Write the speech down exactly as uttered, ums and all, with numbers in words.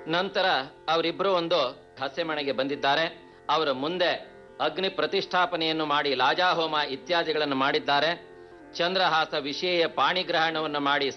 ನಂತರ ಅವರಿಬ್ಬರು ಒಂದು ಹಸೆಮಣೆಗೆ ಬಂದಿದ್ದಾರೆ. ಅವರ ಮುಂದೆ ಅಗ್ನಿ ಪ್ರತಿಷ್ಠಾಪನೆಯನ್ನು ಮಾಡಿ ಲಾಜಾಹೋಮ ಇತ್ಯಾದಿಗಳನ್ನು ಮಾಡಿದ್ದಾರೆ. ಚಂದ್ರಹಾಸ ವಿಷಯ ಪಾಣಿಗ್ರಹಣವನ್ನು ಮಾಡಿ